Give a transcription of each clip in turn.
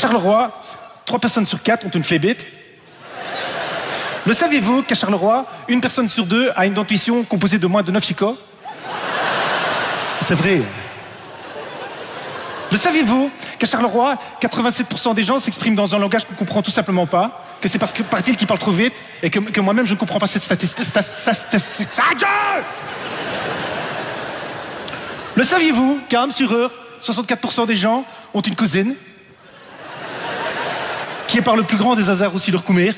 Charleroi, 3 personnes sur 4 ont une phlébite. Le saviez-vous qu'à Charleroi, 1 personne sur 2 a une dentition composée de moins de 9 chicots? C'est vrai. Le saviez-vous qu'à Charleroi, 87% des gens s'expriment dans un langage qu'on ne comprend tout simplement pas, que c'est parce que paraît-il qu'ils parlent trop vite et que moi-même je ne comprends pas cette statistique. Le saviez-vous qu'à Homme sur Heure, 64% des gens ont une cousine qui est par le plus grand des hasards aussi leur coumir?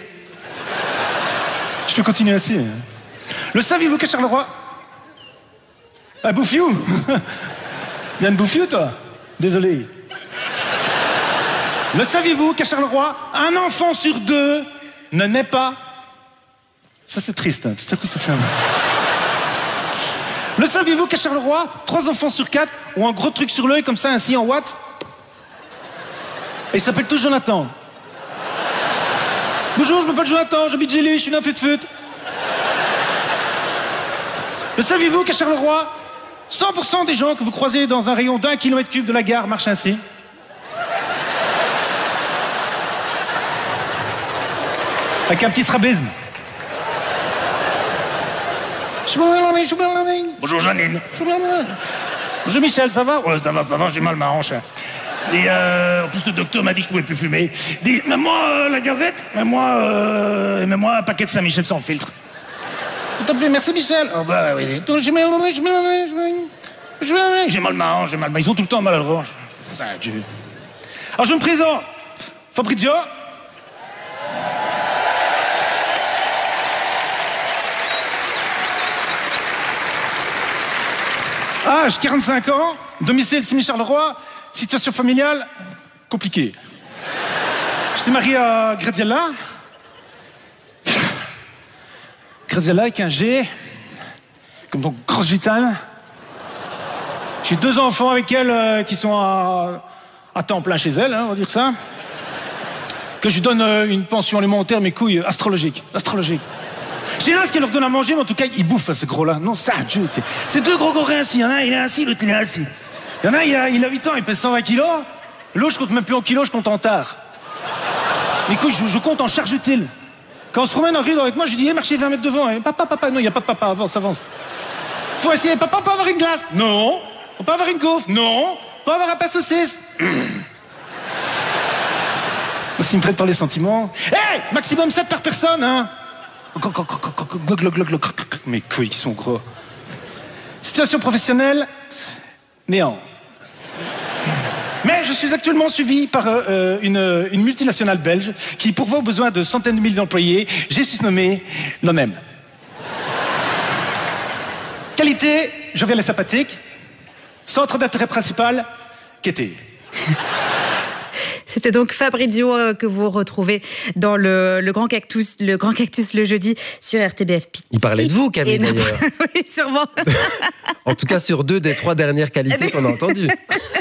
Je peux continuer ainsi. Le saviez-vous qu'à Charleroi... Ah, Bouffiou. Yann Bouffiou, toi? Désolé. Le saviez-vous qu'à Charleroi, 1 enfant sur 2 ne naît pas? Ça, c'est triste, hein. Tout à coup, ça fait un... Le saviez-vous qu'à Charleroi, 3 enfants sur 4 ont un gros truc sur l'œil, comme ça, ainsi, en watt? Et il s'appelle tous Jonathan. Bonjour, je m'appelle Jonathan, j'habite Gély, je suis né à Fut-Fut. Le saviez-vous qu'à Charleroi, 100% des gens que vous croisez dans un rayon d'1 km3 de la gare marchent ainsi? Avec un petit strabisme. Bonjour Janine. Bonjour Michel, ça va? Ouais, ça va, j'ai mal ma hanche. Et en plus le docteur m'a dit que je pouvais plus fumer. Dis, mets-moi la gazette, mets-moi un paquet de Saint-Michel sans filtre. S'il te plaît, merci Michel. Oh bah oui. J'ai mal ma hanche, ils ont tout le temps mal à la hanche. Ça, Dieu. Alors je me présente. Fabrizio. Âge 45 ans, domicile Simon-Charleroi, situation familiale compliquée. J'étais marié à Graziella. Graziella avec un G, comme donc grosse gitane. J'ai 2 enfants avec elle qui sont à temps plein chez elle, hein, on va dire ça. Que je lui donne une pension alimentaire, mes couilles, astrologique. J'ai là ce qu'elle leur donne à manger, mais en tout cas, ils bouffent, ce gros-là. Non, ça, Dieu, c'est 2 gros gourins ainsi. Il y en a un, il est assis, l'autre, il est assis. Il y en a un, il a 8 ans, il pèse 120 kilos. L'autre, je compte même plus en kilos, je compte en tard. Mes couilles, je compte en charge utile. Quand on se promène en rue avec moi, je lui dis, hey, marchez 20 mètres devant. Hey, papa, non, il n'y a pas de papa, avance. Faut essayer, papa peut avoir une glace. Non. On peut avoir une gaufre. Non. On peut avoir un pain saucisse. S'il me traite par les sentiments. Hey, maximum 7 par personne, hein. Mes couilles sont gros. Situation professionnelle, néant. Mais je suis actuellement suivi par une multinationale belge qui pourvoit aux besoins de centaines de milliers d'employés. J'ai surnommé l'ONEM. Qualité, jovial et sympathique. Centre d'intérêt principal, Kété. C'était donc Fabrizio que vous retrouvez dans le Grand Cactus le jeudi sur RTBF. Il parlait de vous, Camille, d'ailleurs. Oui, sûrement. En tout cas, sur 2 des 3 dernières qualités qu'on a entendues.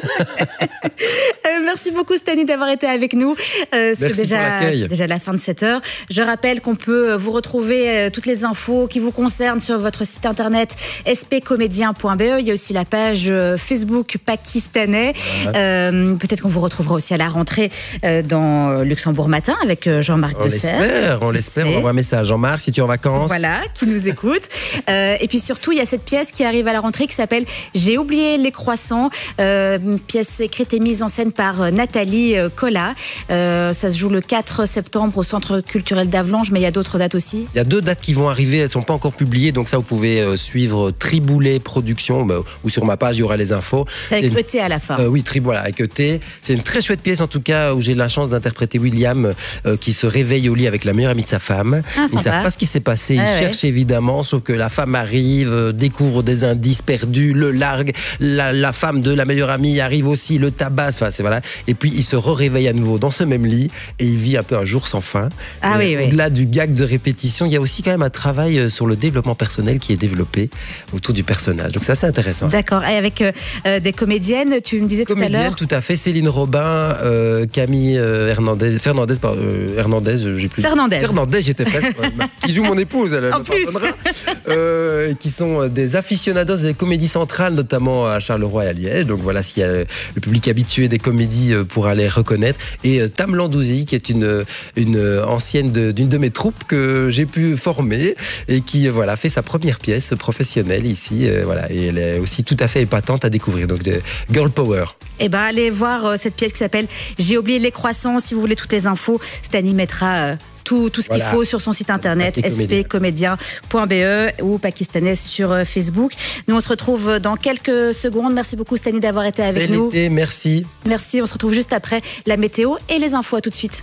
Merci beaucoup, Stani, d'avoir été avec nous. C'est déjà la fin de cette heure. Je rappelle qu'on peut vous retrouver toutes les infos qui vous concernent sur votre site internet spcomédien.be. Il y a aussi la page Facebook pakistanais. Peut-être qu'on vous retrouvera aussi à la rentrée dans Luxembourg Matin avec Jean-Marc Desserre. On l'espère. On envoie un message à Jean-Marc si tu es en vacances. Voilà, qui nous écoute. Et puis surtout, il y a cette pièce qui arrive à la rentrée qui s'appelle J'ai oublié les croissants. Une pièce écrite et mise en scène par Nathalie Collat. Ça se joue le 4 septembre au Centre culturel d'Avlanches, mais il y a d'autres dates aussi. Il y a 2 dates qui vont arriver, elles ne sont pas encore publiées, donc ça vous pouvez suivre Triboulet Productions, ou sur ma page il y aura les infos. C'est avec ET à la fin. Oui, voilà, avec ET. C'est une très chouette pièce en tout cas où j'ai la chance d'interpréter William qui se réveille au lit avec la meilleure amie de sa femme. Ils ne savent pas ce qui s'est passé, ils cherchent évidemment, sauf que la femme arrive, découvre des indices perdus, le largue, la femme de la meilleure amie arrive aussi, le tabasse, voilà. Et puis il se réveille à nouveau dans ce même lit et il vit un peu un jour sans fin. Au-delà du gag de répétition, il y a aussi quand même un travail sur le développement personnel qui est développé autour du personnage. Donc c'est assez intéressant. D'accord. Et avec des comédiennes, tu me disais tout à l'heure. Tout à fait. Céline Robin, Camille Hernandez, Fernandez, j'étais presque, qui joue mon épouse, elle en plus. Qui sont des aficionados des comédies centrales, notamment à Charleroi et à Liège. Donc voilà, s'il y a le public habitué des comédies pourra les reconnaître. Et Tam Landouzi, qui est une ancienne d'une de mes troupes que j'ai pu former et qui fait sa première pièce professionnelle ici. Et elle est aussi tout à fait épatante à découvrir. Donc de Girl Power. Eh ben, allez voir cette pièce qui s'appelle J'ai oublié les croissants. Si vous voulez toutes les infos, Stani mettra tout ce qu'il faut sur son site internet spcomédien.be ou pakistanaise sur Facebook. Nous, on se retrouve dans quelques secondes. Merci beaucoup, Stani, d'avoir été avec nous. Merci. Merci. On se retrouve juste après la météo et les infos. À tout de suite.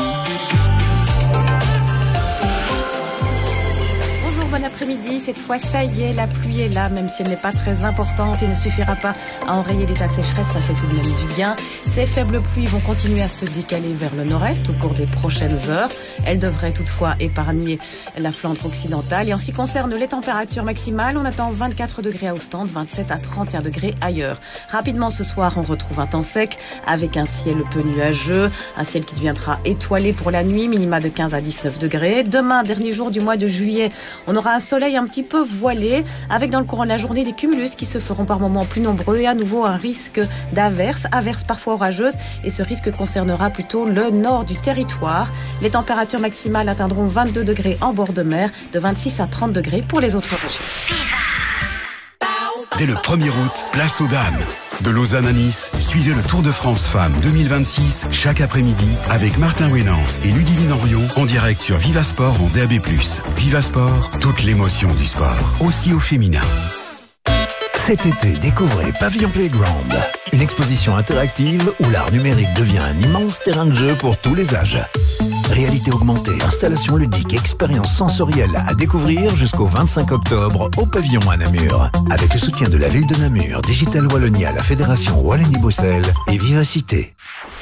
Bon après-midi, cette fois ça y est, la pluie est là, même si elle n'est pas très importante et ne suffira pas à enrayer l'état de sécheresse, ça fait tout de même du bien. Ces faibles pluies vont continuer à se décaler vers le nord-est au cours des prochaines heures. Elles devraient toutefois épargner la Flandre occidentale. Et en ce qui concerne les températures maximales, on attend 24 degrés à Ostende, 27 à 31 degrés ailleurs. Rapidement ce soir, on retrouve un temps sec avec un ciel peu nuageux, un ciel qui deviendra étoilé pour la nuit, minima de 15 à 19 degrés. Demain, dernier jour du mois de juillet, on aura un soleil un petit peu voilé, avec dans le courant de la journée des cumulus qui se feront par moments plus nombreux et à nouveau un risque d'averses parfois orageuses, et ce risque concernera plutôt le nord du territoire. Les températures maximales atteindront 22 degrés en bord de mer, de 26 à 30 degrés pour les autres régions. Dès le 1er août, place aux dames. De Lausanne à Nice, suivez le Tour de France Femmes 2026 chaque après-midi avec Martin Wénance et Ludivine Henriot en direct sur Viva Sport en DAB+. Viva Sport, toute l'émotion du sport, aussi au féminin. Cet été, découvrez Pavillon Playground, une exposition interactive où l'art numérique devient un immense terrain de jeu pour tous les âges. Réalité augmentée, installation ludique, expérience sensorielle à découvrir jusqu'au 25 octobre au Pavillon à Namur. Avec le soutien de la ville de Namur, Digital Wallonia, la Fédération Wallonie-Bruxelles et Vivacité.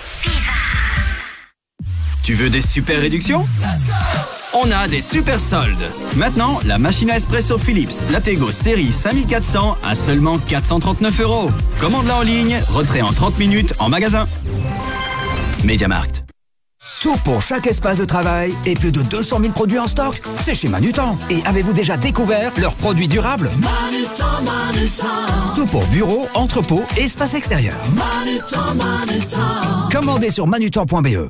Tu veux des super réductions ? On a des super soldes. Maintenant, la machine à espresso Philips Lattego série 5400 à seulement 439 €. Commande-la en ligne, retrait en 30 minutes en magasin. MediaMarkt. Tout pour chaque espace de travail et plus de 200 000 produits en stock, c'est chez Manutan. Et avez-vous déjà découvert leurs produits durables ? Manutan. Tout pour bureau, entrepôt et espace extérieur. Manutan. Commandez sur manutan.be.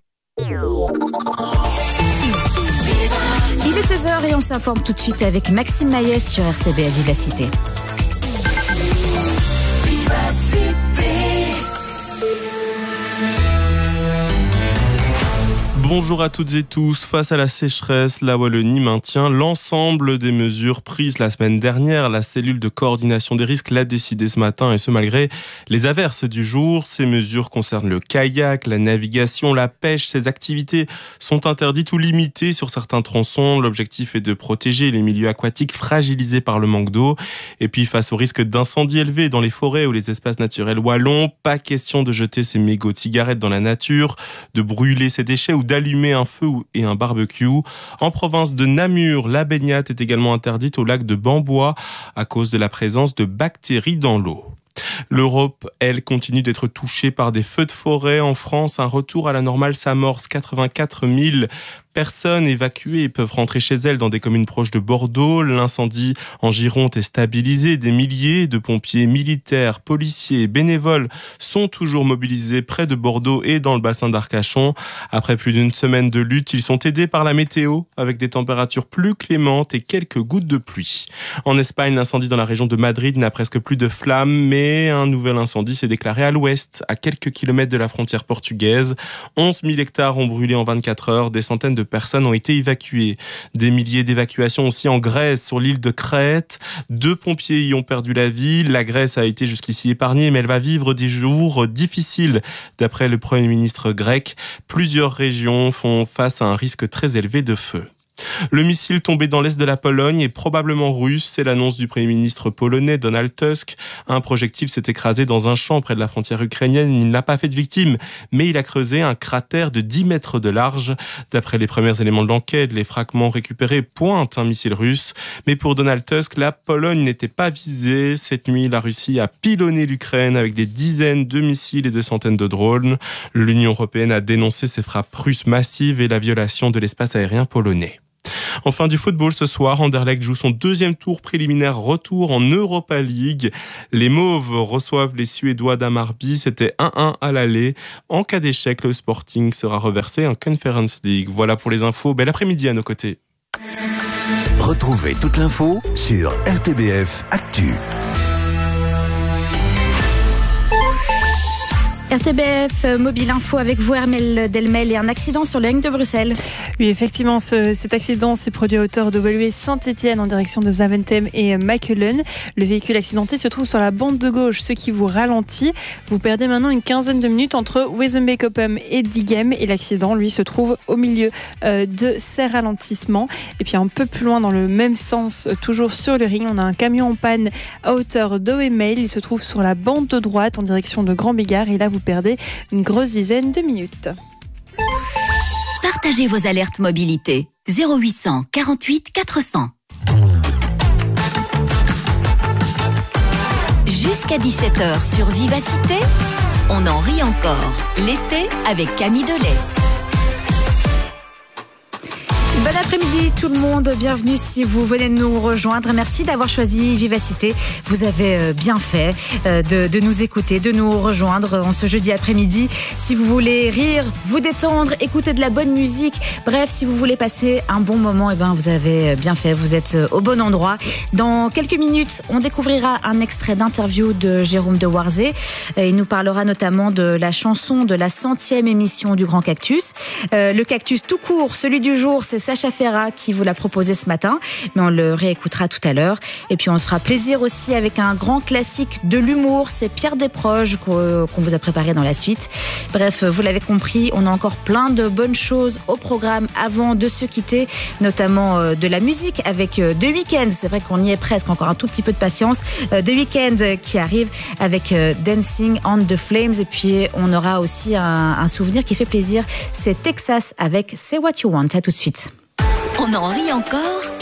Il est 16h et on s'informe tout de suite avec Maxime Maïs sur RTB à Vivacité. Bonjour à toutes et tous. Face à la sécheresse, la Wallonie maintient l'ensemble des mesures prises la semaine dernière. La cellule de coordination des risques l'a décidé ce matin, et ce malgré les averses du jour. Ces mesures concernent le kayak, la navigation, la pêche. Ces activités sont interdites ou limitées sur certains tronçons. L'objectif est de protéger les milieux aquatiques fragilisés par le manque d'eau. Et puis face au risque d'incendie élevé dans les forêts ou les espaces naturels wallons, pas question de jeter ses mégots de cigarettes dans la nature, de brûler ses déchets ou d'allumer un feu et un barbecue. En province de Namur, la baignade est également interdite au lac de Bambois à cause de la présence de bactéries dans l'eau. L'Europe, elle, continue d'être touchée par des feux de forêt. En France, un retour à la normale s'amorce. 84 000 personnes évacuées peuvent rentrer chez elles dans des communes proches de Bordeaux. L'incendie en Gironde est stabilisé. Des milliers de pompiers militaires, policiers et bénévoles sont toujours mobilisés près de Bordeaux et dans le bassin d'Arcachon. Après plus d'une semaine de lutte, ils sont aidés par la météo avec des températures plus clémentes et quelques gouttes de pluie. En Espagne, l'incendie dans la région de Madrid n'a presque plus de flammes, mais un nouvel incendie s'est déclaré à l'ouest, à quelques kilomètres de la frontière portugaise. 11 000 hectares ont brûlé en 24 heures. Des centaines de personnes ont été évacuées. Des milliers d'évacuations aussi en Grèce, sur l'île de Crète. 2 pompiers y ont perdu la vie. La Grèce a été jusqu'ici épargnée, mais elle va vivre des jours difficiles, d'après le Premier ministre grec. Plusieurs régions font face à un risque très élevé de feu. Le missile tombé dans l'est de la Pologne est probablement russe, c'est l'annonce du Premier ministre polonais Donald Tusk. Un projectile s'est écrasé dans un champ près de la frontière ukrainienne. Il n'a pas fait de victimes, mais il a creusé un cratère de 10 mètres de large. D'après les premiers éléments de l'enquête, les fragments récupérés pointent un missile russe. Mais pour Donald Tusk, la Pologne n'était pas visée. Cette nuit, la Russie a pilonné l'Ukraine avec des dizaines de missiles et de centaines de drones. L'Union européenne a dénoncé ces frappes russes massives et la violation de l'espace aérien polonais. Enfin, du football ce soir, Anderlecht joue son deuxième tour préliminaire retour en Europa League. Les Mauves reçoivent les Suédois d'Hammarby, c'était 1-1 à l'aller. En cas d'échec, le Sporting sera reversé en Conference League. Voilà pour les infos, bel après-midi à nos côtés. Retrouvez toute l'info sur RTBF Actu. RTBF Mobile Info avec vous, Hermel Delmel, et un accident sur la ligne de Bruxelles. Oui, effectivement, cet accident s'est produit à hauteur de Woluwe-Saint-Étienne en direction de Zaventem et Mechelen. Le véhicule accidenté se trouve sur la bande de gauche, ce qui vous ralentit. Vous perdez maintenant une quinzaine de minutes entre Wezenbeek-Oppem et Diegem, et l'accident, lui, se trouve au milieu de ces ralentissements. Et puis un peu plus loin, dans le même sens, toujours sur le ring, on a un camion en panne à hauteur d'Oemel. Il se trouve sur la bande de droite en direction de Grand-Bigard, et là, vous perdez une grosse dizaine de minutes. Partagez vos alertes mobilité. 0800 48 400. Jusqu'à 17h sur Vivacité, on en rit encore. L'été avec Camille Delay. Bon après-midi tout le monde, bienvenue si vous venez de nous rejoindre. Merci d'avoir choisi Vivacité. Vous avez bien fait de nous écouter, de nous rejoindre en ce jeudi après-midi. Si vous voulez rire, vous détendre, écouter de la bonne musique, bref, si vous voulez passer un bon moment, eh ben, vous avez bien fait, vous êtes au bon endroit. Dans quelques minutes, on découvrira un extrait d'interview de Jérôme de Warzé. Il nous parlera notamment de la chanson de la 100e émission du Grand Cactus. Le Cactus tout court, celui du jour, c'est Sacha Ferra qui vous l'a proposé ce matin, mais on le réécoutera tout à l'heure. Et puis on se fera plaisir aussi avec un grand classique de l'humour, c'est Pierre Desproges qu'on vous a préparé dans la suite. Bref, vous l'avez compris, on a encore plein de bonnes choses au programme avant de se quitter, notamment de la musique avec The Weeknd. C'est vrai qu'on y est presque, encore un tout petit peu de patience. The Weeknd qui arrive avec Dancing on the Flames, et puis on aura aussi un souvenir qui fait plaisir, c'est Texas avec Say What You Want. À tout de suite. On en rit encore.